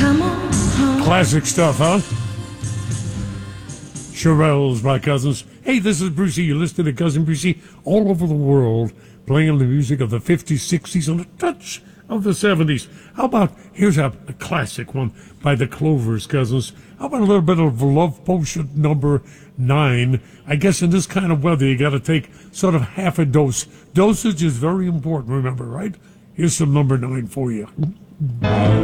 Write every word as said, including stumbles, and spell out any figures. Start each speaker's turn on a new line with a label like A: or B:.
A: come on home.
B: Classic stuff, huh? Shirelles by Cousins. Hey, this is Brucey. You're listening to Cousin Brucey all over the world, playing the music of the fifties, sixties, and a touch of the seventies. How about, here's a, a classic one by the Clovers, Cousins. How about a little bit of Love Potion number nine? I guess in this kind of weather, you got to take sort of half a dose. Dosage is very important, remember, right? Here's some number nine for you.